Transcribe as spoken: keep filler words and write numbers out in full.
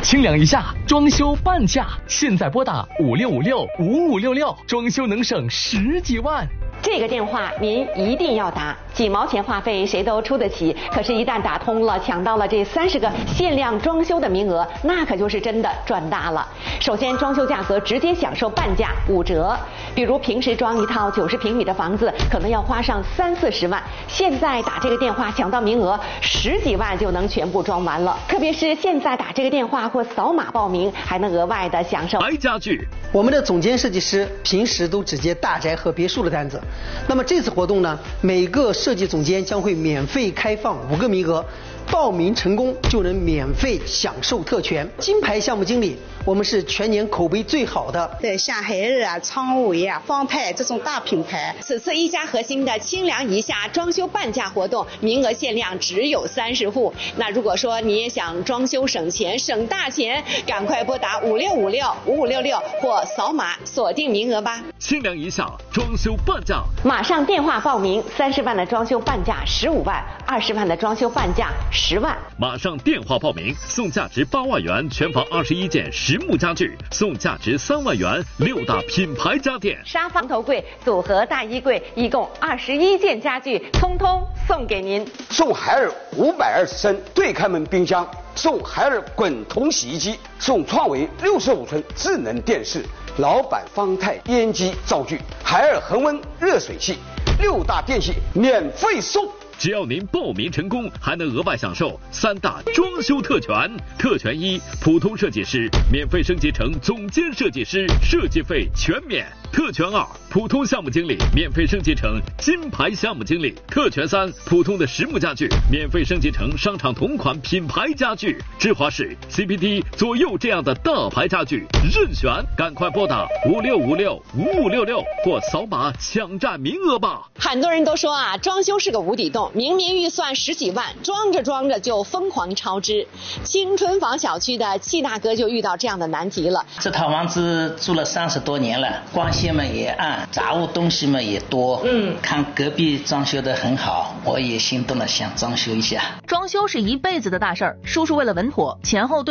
清凉一下，装修半价，现在拨打五六五六五五六六，装修能省十几万。 这个电话您一定要打，几毛钱话费谁都出得起，可是一旦打通了，抢到了这三十个限量装修的名额，那可就是真的赚大了。首先装修价格直接享受半价五折，比如平时装一套九十平米的房子可能要花上三四十万，现在打这个电话抢到名额，十几万就能全部装完了。特别是现在打这个电话或扫码报名，还能额外的享受白家具。 我们的总监设计师平时都只接大宅和别墅的单子，那么这次活动呢，每个设计总监将会免费开放五个名额，报名成功就能免费享受特权。金牌项目经理，我们是全年口碑最好的， 对，像海尔啊、昌维啊、方太这种大品牌。 此次一家核心的清凉一下装修半价活动，名额限量只有三十户。那如果说你也想装修省钱、省大钱，赶快拨打五六五六五五六六或扫码锁定名额吧。 清凉一下装修半价， 马上电话报名，三十万的装修半价十五万，二十万的装修半价十万。 马上电话报名，送价值八万元全房二十一件实木家具，送价值三万元六大品牌家电， 沙发、头柜、组合大衣柜，一共二十一件家具，通通送给您。 送海尔五百二十升对开门冰箱，送海尔滚筒洗衣机，送创维六十五寸智能电视，老板方太烟机灶具，海尔恒温热水器，六大电器免费送。 只要您报名成功，还能额外享受三大装修特权。特权一，普通设计师免费升级成总监设计师，设计费全免。特权二，普通项目经理免费升级成金牌项目经理。特权三，普通的实木家具免费升级成商场同款品牌家具。芝华士、C P D、左右这样的大牌家具任选，赶快拨打五六五六五五六六或扫码抢占名额吧。 很多人都说啊，装修是个无底洞，明明预算十几万，装着装着就疯狂超支。青春坊小区的戚大哥就遇到这样的难题了。 这套房子住了三十多年了，光线嘛也暗，杂物东西嘛也多。嗯，看隔壁装修的很好，我也心动了，想装修一下。 装修是一辈子的大事儿，叔叔为了稳妥，前后对